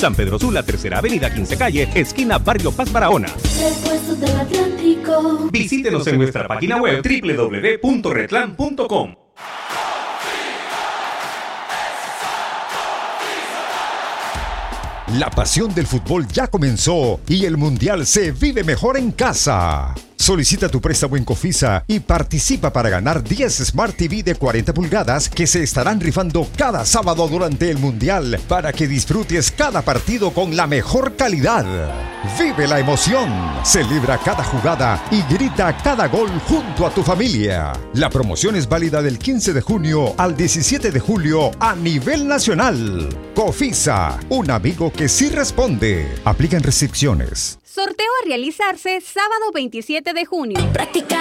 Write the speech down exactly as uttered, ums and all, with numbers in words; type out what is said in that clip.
San Pedro Sula, Tercera Avenida, quince Calle, esquina Barrio Paz Barahona. Repuestos del Atlántico. Visítenos en nuestra página web doble u doble u doble u punto retlan punto com. La pasión del fútbol ya comenzó y el Mundial se vive mejor en casa. Solicita tu préstamo en Cofisa y participa para ganar diez Smart T V de cuarenta pulgadas que se estarán rifando cada sábado durante el Mundial para que disfrutes cada partido con la mejor calidad. Vive la emoción, celebra cada jugada y grita cada gol junto a tu familia. La promoción es válida del quince de junio al diecisiete de julio a nivel nacional. Cofisa, un amigo que sí responde. Aplican restricciones. Sorteo a realizarse sábado veintisiete de junio. Práctica